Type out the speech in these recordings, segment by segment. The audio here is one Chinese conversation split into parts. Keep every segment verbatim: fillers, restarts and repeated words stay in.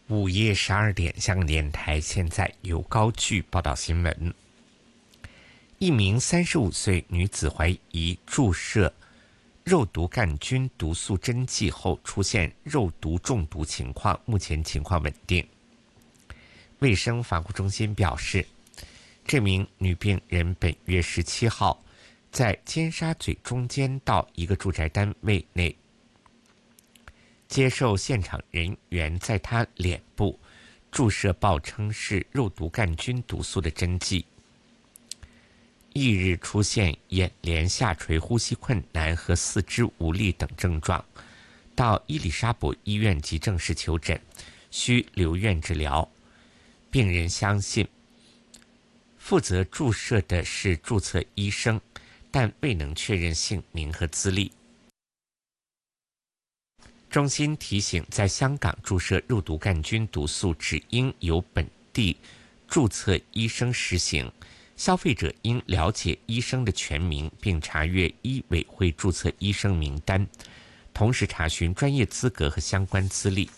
午夜十二点，香港电台现在由高炬报道新闻。一名三十五岁女子怀疑注射肉毒杆菌毒素针剂后出现肉毒中毒情况，目前情况稳定。卫生防护中心表示，这名女病人本月十七号在尖沙咀中间道一个住宅单位内接受现场人员在她脸部注射报称是肉毒杆菌毒素的针剂，翌日出现眼帘下垂、呼吸困难和四肢无力等症状，到伊丽莎白医院急症室求诊，需留院治疗。病人相信负责注射的是注册医生，但未能确认姓名和资历。中心提醒，在香港注射肉毒杆菌毒素只应由本地注册医生实行，消费者应了解医生的全名，并查阅医委会注册医生名单，同时查询专业资格和相关资历。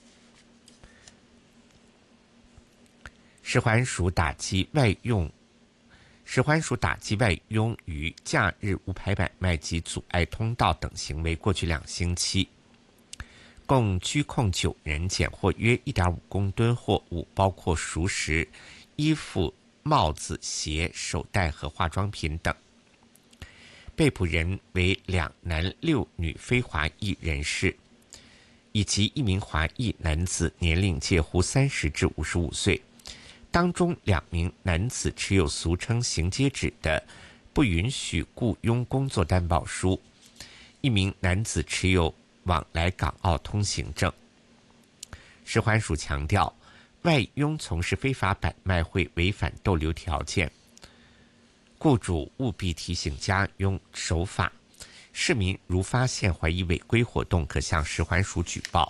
食环署打击外用食环署打击外佣于假日无牌买卖及阻碍通道等行为，过去两星期共拘控九人，检获约 一点五公吨货物，包括熟食、衣服、帽子、鞋、手袋和化妆品等。被捕人为两男六女非华裔人士，以及一名华裔男子，年龄介乎三十至五十五岁。当中两名男子持有俗称行街纸的不允许雇佣工作担保书，一名男子持有往来港澳通行证。食环署强调，外佣从事非法买卖会违反逗留条件，雇主务必提醒家佣守法。市民如发现怀疑违规活动，可向食环署举报。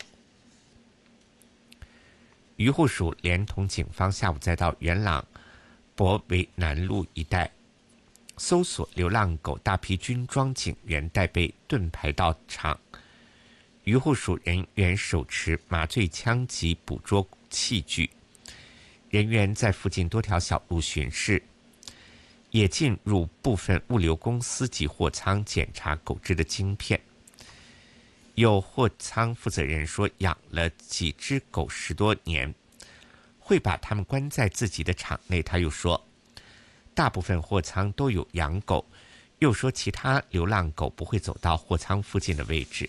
渔护署连同警方下午再到元朗博维南路一带搜索流浪狗，大批军装警员带备盾牌到场。渔护署人员手持麻醉枪及捕捉器具，人员在附近多条小路巡视，也进入部分物流公司及货仓检查狗只的晶片。有货仓负责人说，养了几只狗十多年，会把它们关在自己的场内。他又说，大部分货仓都有养狗，又说其他流浪狗不会走到货仓附近的位置。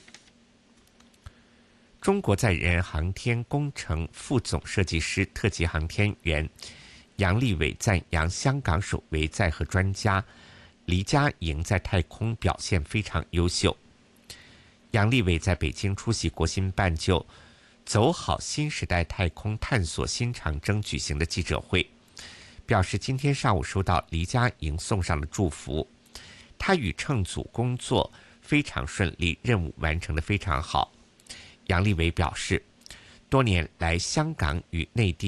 中国载人航天工程副总设计师、特级航天员杨利伟赞扬香港首位载荷专家黎佳莹在太空表现非常优秀。杨利伟在北京出席国新办就走好新时代太空探索新长征举行的记者会，表示今天上午收到黎佳莹送上的祝福，他与乘组工作非常顺利，任务完成得非常好。杨利伟表示，多年来香港与内地